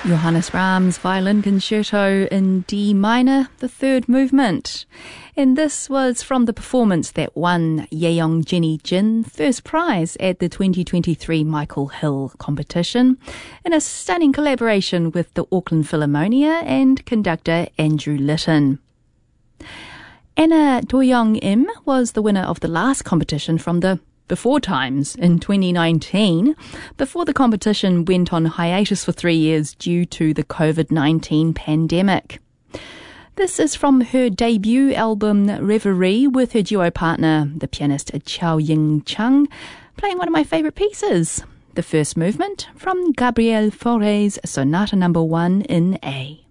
Johannes Brahms' Violin Concerto in D minor, the third movement. And this was from the performance that won Yeong Jenny Jin first prize at the 2023 Michael Hill competition in a stunning collaboration with the Auckland Philharmonia and conductor Andrew Litton. Anna Do-young Im was the winner of the last competition from the Before Times in 2019, before the competition went on hiatus for 3 years due to the COVID-19 pandemic. This is from her debut album Reverie with her duo partner, the pianist Chow Ying Chung, playing one of my favourite pieces, the first movement from Gabriel Fauré's Sonata No. 1 in A.